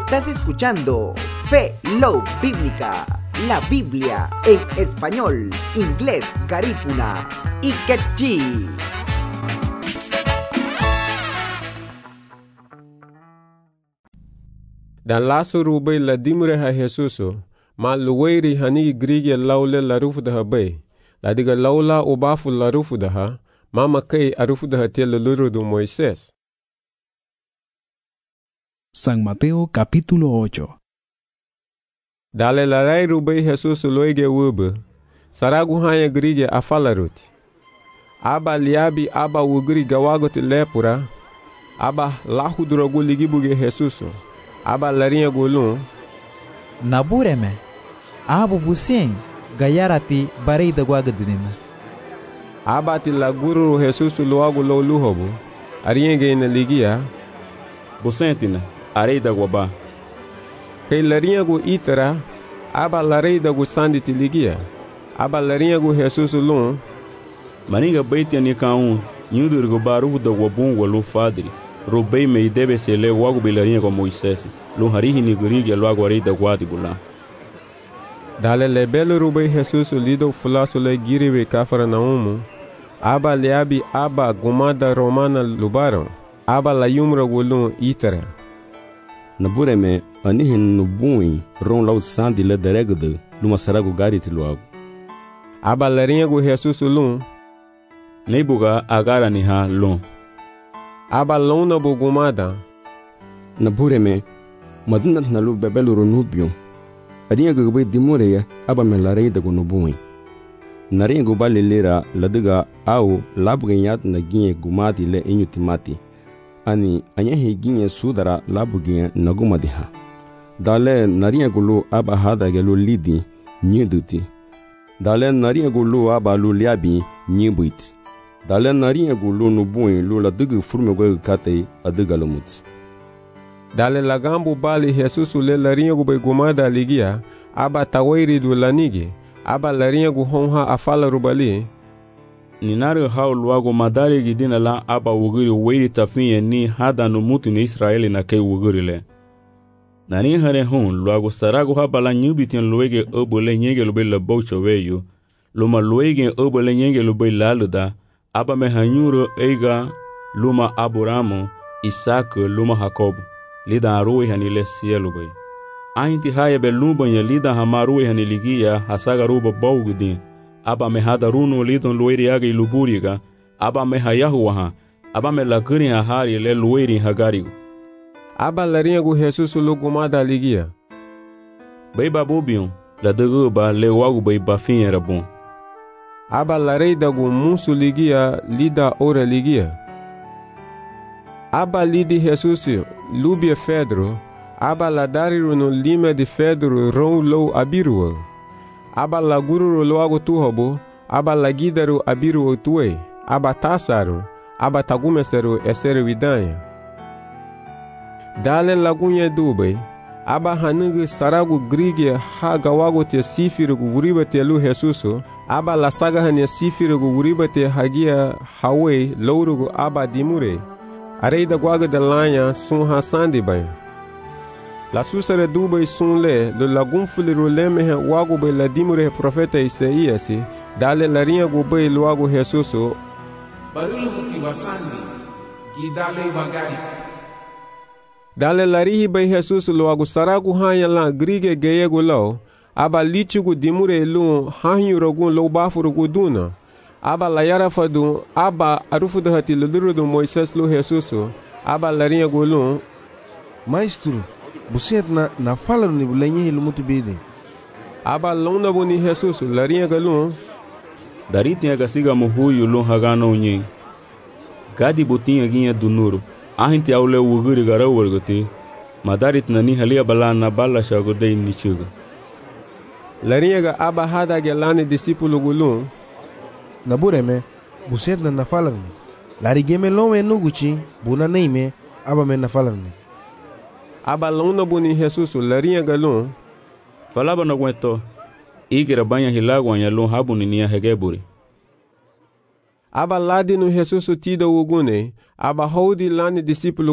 Estás escuchando Fe Love Bíblica, la Biblia en español, inglés, garífuna y quechí. Dan lasu rubay la dimre ha Jesuso, ma luwairi hani grige laule la rufudaha bay, la diga laula ubafu la rufudaha, mama kay arufudaha tia lurudu Moisés. San Mateo capítulo 8. Dale la rai rubay Jesuso loige wube, saragu hanya grige afalaruti. Aba liabi aba wugri gawagote lepura, aba lahu drogu ligibuge Jesuso. Aba larinha gulun nabureme abu busien gayarati barei da guagadinina aba ti laguru Jesus logo lo luhobo arinha na ligia busentina arei da guaba kay larinha gu itara aba larei da gu sandi ti ligia aba larinha gu Jesus lun maninga baitia ni kaun nyudur go baru da guabun walu fadri Robei me debe se le wago belarinha com Moisés. Lo harihi ni gurigi logo arei da guadi bula. Dale le belo Robei Jesus lido fulaso le giriwe kafara naumu. Aba leabi aba gumada romana lubaron. Aba la yumra gulun itara. Nabureme anihin nubuin ron lau sandi le deregde luma sarago gariti logo. Aba larinha gu Jesus lun. Neibuga agara ni ha lun. Aba lona bugumada nabureme madina nalu bebelu ronubio arinha gugbe dimureya aba melarei da gunubuin narinha gubale lera ladiga au labganyat na ginye gumati le inyutimati ani anyahe ginye sudara labugenya nagumadiha dale narinha gulu aba hada gelu lidi nyiduti dale narinha gulu aba lu liabi nyibuit dale narinha gulu nubuin lu la dugu furme gwe katei adiga lumuts dale lagambu bali Jesus le larinha gu begumada ligia aba tawairi du lanige aba larinha gu honha afala rubali ninare hau luago madari gidina la aba wugiri weiri tafinye ni hada numutu ni Israeli na kei wugiri le nani hare hun luago sarago haba la nyubitin luege obole nyege lube la baucho weyo luma luege obole nyege lube laluda aba me hanyuro eiga luma Abrahamu, Isaac luma Jacob, lida arui hanile cielo bay. Ainti haya be lumba nya lida hamarui haniligia hasaga ruba baugudin. Aba me hada runo lidon lueri aga iluburiga, aba me hayahuaha, aba me lakuni hahari le lueri hagarigo. Aba larinha gu Jesus lugumada ligia. Bay babubion, la daguba le wagu bay bafin rabon. Aba larei da gu musu ligia lida ora ligia. Aba lidi Jesus lubia Fedro, aba ladariru no lima de Fedro ron lou abiruo. Aba lagururu loago tuhobo, aba lagidaru abiruo tue, aba tasaru, aba tagumeseru eseru idanha. Dale lagunha dube, aba hanugu saragu grige hagawago te sifiru guriba te lu Jesuso, aba la saga hanya sifiru guriba te hagia hawe lourugu aba dimure. Arei da guaga de lanha sun hasandi bay. La susare duba sun le lagum fuliru lemehe wago bay la dimure profeta Isaías, dale larinha gubay luago Jesuso. Barulu kiwasandi, gidale wagari. Dale larihi bay Jesus luago saragu hanya la grige geyego lau, aba lichigu dimure lu hanyurogun lo bafurugu duna. Aba la yarafadu aba arufudu hati lulurudu Moisés lu Jesuso, aba larinha gulun. Maestro, buset na fala ni bulenye hilu mutibide. Aba lona buni Jesuso larinha galun. Daritinha gasiga muhuyu lu hagano unye. Gadi butinha ginha dunuru. Ahinti aule wuguri garawurguti. Madarit nani halia balana bala shagudei nichuga. Larinha ga aba hada gelane discípulo gulun. Nabureme, buset na nafalangni. Larigeme lome nuguchi, buna neime, aba me nafalangni. Aba lona buni Jesus larinha galun. Falaba no gueto. Igira banha hilagwa nya lun habuni nia hegeburi. Aba ladi no Jesus tida ugune, aba hodi lani discípulo